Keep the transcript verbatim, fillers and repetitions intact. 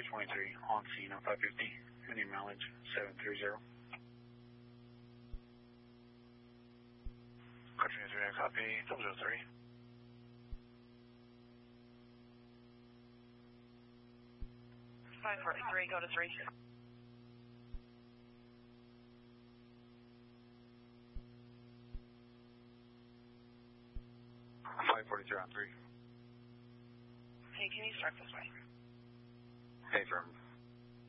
twenty-three on scene on five fifty. Any mileage seven three zero. Country three, copy, double zero three. five forty-three, go to three. five forty-three on three. Hey, can you start this way? Hey, firm.